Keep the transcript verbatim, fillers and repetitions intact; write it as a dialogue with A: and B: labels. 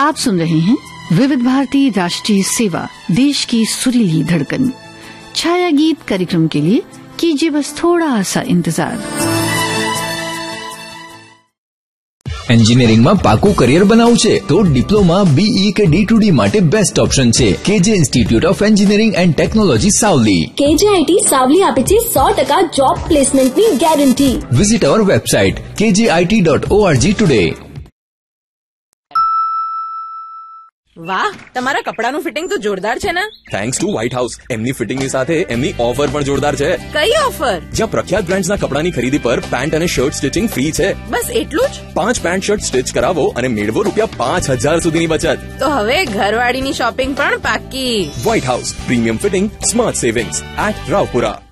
A: आप सुन रहे हैं विविध भारती राष्ट्रीय सेवा, देश की सुरीली धड़कन। छाया गीत कार्यक्रम के लिए कीजिए बस थोड़ा सा इंतजार।
B: એન્જિનિયરિંગમાં પાકું કરિયર બનાવવું છે તો ડિપ્લોમા, બીઈ કે ડી ટુ ડી માટે બેસ્ટ ઓપ્શન છે કેજે institute of engineering and technology Savli.
C: કેજે આઈટી સાવલી આપે છે સો ટકા જોબ પ્લેસમેન્ટની ગેરંટી.
B: વિઝિટ અવર વેબસાઇટ કેજે આઈટી ડોટ ઓઆરજી ટુડે.
D: વાહ, તમારા કપડાનું ફિટિંગ તો જોરદાર છે ને.
E: Thanks to white house. એમની ફિટિંગની સાથે એમની ઓફર પણ જોરદાર છે.
D: કઈ ઓફર?
E: જ્યાં પ્રખ્યાત બ્રાન્ડ્સના કપડાની ખરીદી પર પેન્ટ અને શર્ટ સ્ટિચિંગ ફ્રી છે.
D: બસ એટલું જ?
E: પાંચ પેન્ટ શર્ટ સ્ટિચ કરાવો અને મેળવો રૂપિયા પાંચ હજાર સુધીની બચત.
D: તો હવે ઘરવાળીની શોપિંગ પણ પાકી.
E: White house, premium fitting, smart savings at Raopura.